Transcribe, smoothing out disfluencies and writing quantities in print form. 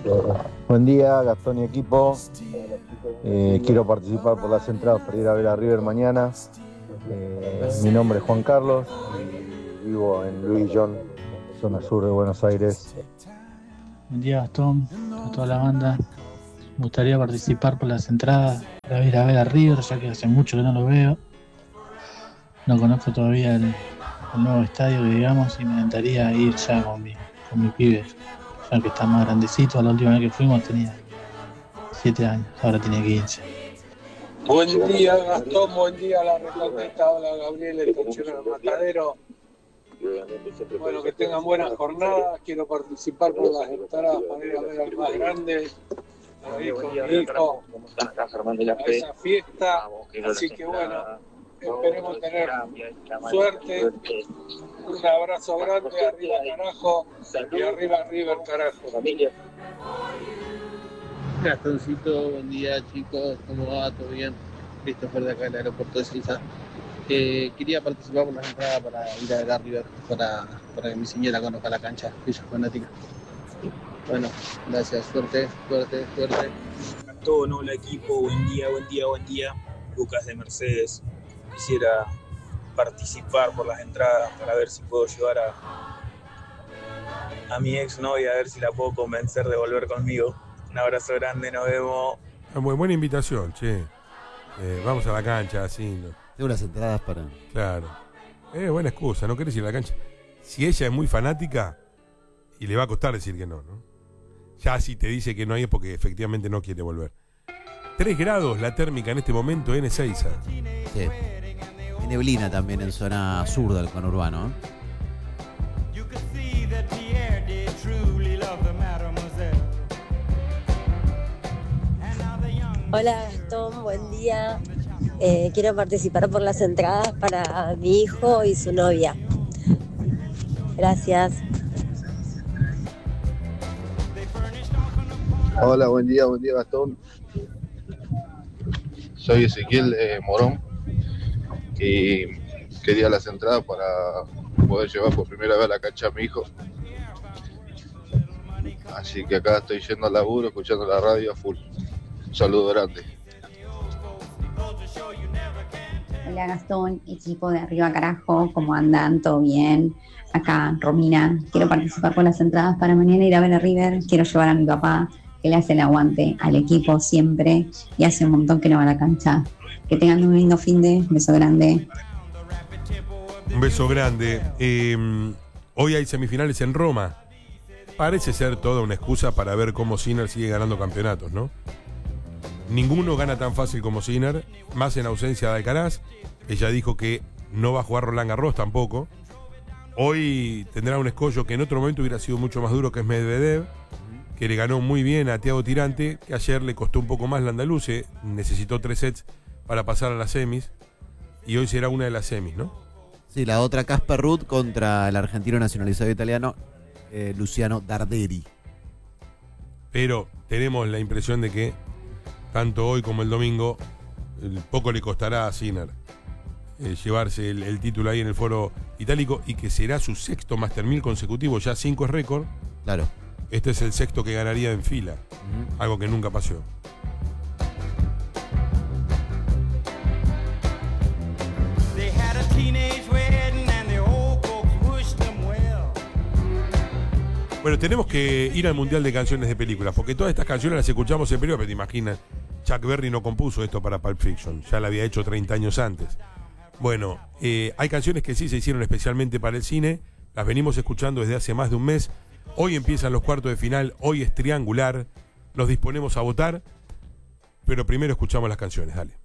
Buen día, Gastón y equipo. Quiero participar por las entradas para ir a ver a River mañana. Mi nombre es Juan Carlos y vivo en Luis John, zona sur de Buenos Aires. Buen día, Gastón, a toda la banda. Me gustaría participar por las entradas para ir a ver a River, ya que hace mucho que no lo veo. No conozco todavía el nuevo estadio, que digamos, y me encantaría ir ya con mi pibe, ya que está más grandecito. La última vez que fuimos tenía 7 años, ahora tiene 15. Buen día, Gastón, buen día, la Recondita, hola Gabriel, el cochero del Matadero. Bueno, que tengan buenas jornadas, quiero participar por las entradas para ir a ver al más grande, para ir con mi hijo a esa fiesta, así que bueno, esperemos tener suerte. Un abrazo grande, arriba carajo, y arriba River carajo. Gastoncito, buen día chicos, ¿cómo va? ¿Todo bien? Christopher de acá del aeropuerto de Suiza. Quería participar por las entradas para ir a ver a River, para que mi señora conozca la cancha, que ella es fanática. Bueno, gracias, suerte. A todo, ¿no? El equipo, buen día. Lucas de Mercedes. Quisiera participar por las entradas para ver si puedo llevar a mi ex novia, a ver si la puedo convencer de volver conmigo. Un abrazo grande, nos vemos. Muy buena invitación, che. Vamos a la cancha, así, ¿no? Tengo unas entradas para... Claro. Buena excusa, no querés ir a la cancha. Si ella es muy fanática, y le va a costar decir que no, ¿no? Ya si te dice que no hay es porque efectivamente no quiere volver. 3 grados la térmica en este momento en Ezeiza. Sí. Hay neblina también en zona sur del conurbano, ¿eh? Hola Gastón, buen día. Quiero participar por las entradas para mi hijo y su novia. Gracias. Hola, buen día Gastón. Soy Ezequiel Morón y quería las entradas para poder llevar por primera vez a la cancha a mi hijo. Así que acá estoy yendo al laburo, escuchando la radio a full. Un saludo grande. Hola Gastón, equipo de Arriba Carajo, ¿cómo andan? ¿Todo bien? Acá Romina, quiero participar por las entradas para mañana ir a ver a River, quiero llevar a mi papá, que le hace el aguante al equipo siempre y hace un montón que no va a la cancha. Que tengan un lindo fin de, beso grande. Un beso grande. Hoy hay semifinales en Roma. Parece ser toda una excusa para ver cómo Sinner sigue ganando campeonatos, ¿no? Ninguno gana tan fácil como Sinner, más en ausencia de Alcaraz. Ella dijo que no va a jugar Roland Garros tampoco. Hoy tendrá un escollo que en otro momento hubiera sido mucho más duro, que es Medvedev, que le ganó muy bien a Thiago Tirante, que ayer le costó un poco más la andaluce, necesitó 3 sets para pasar a las semis, y hoy será una de las semis, ¿no? Sí, la otra Casper Ruud contra el argentino nacionalizado italiano Luciano Darderi. Pero tenemos la impresión de que tanto hoy como el domingo poco le costará a Sinner llevarse el título ahí en el foro itálico, y que será su 6º Master 1000 consecutivo, ya 5 es récord. Claro. Este es el 6º que ganaría en fila, algo que nunca pasó. Bueno, tenemos que ir al Mundial de Canciones de Películas, porque todas estas canciones las escuchamos en periodo, pero te imaginas, Chuck Berry no compuso esto para Pulp Fiction, ya la había hecho 30 años antes. Bueno, hay canciones que sí se hicieron especialmente para el cine, las venimos escuchando desde hace más de un mes. Hoy empiezan los cuartos de final, hoy es triangular, nos disponemos a votar, pero primero escuchamos las canciones, dale.